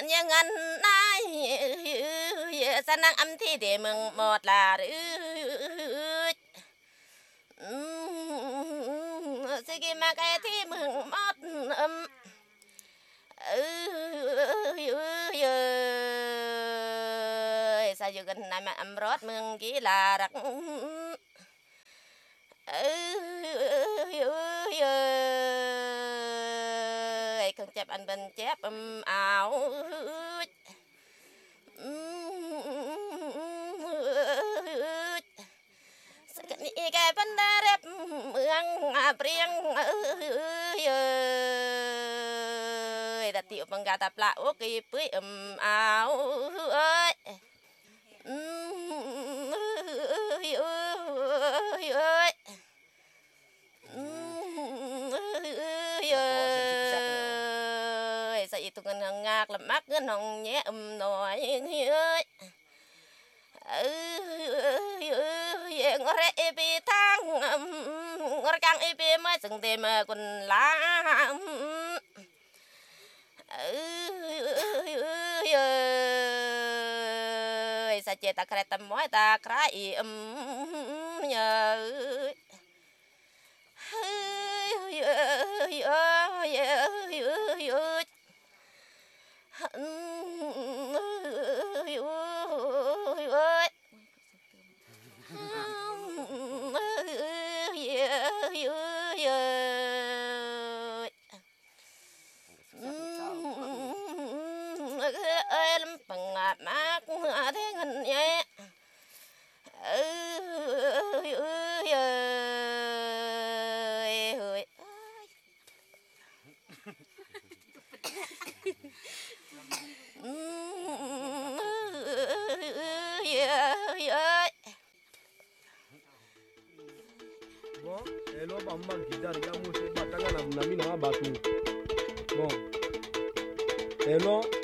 ยังงั้นนายสนังอำที่เดมึงหมดละสิกิมาไกที่มึงหมดสายุกันนายมาอำรถมึงกีฬารักkhông chép anh bên chép ảo cái vấn đề đẹp mương riêng đặt tiểu bằng gà tập lại ok với ảo itu kan ngak lemak nong nhé nói ngore epi tang ngore kang epi mai sừng tem con lá sa che ta kret ta moi ta krai nhờ bằng mát thế ngân nhé Bon, hello mama gitar ya musi batanga na mimi na batu. Bon. Hello